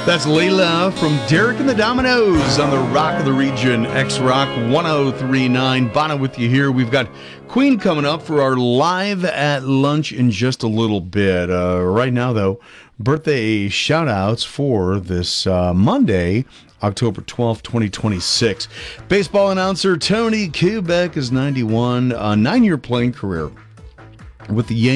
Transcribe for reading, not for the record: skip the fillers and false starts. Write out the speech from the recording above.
That's Layla from Derek and the Dominoes on the Rock of the Region, X-Rock 1039. Bono with you here. We've got Queen coming up for our Live at Lunch in just a little bit. Right now, though, birthday shout-outs for this Monday, October 12th, 2026. Baseball announcer Tony Kubek is 91, a 9-year playing career with the Yankees.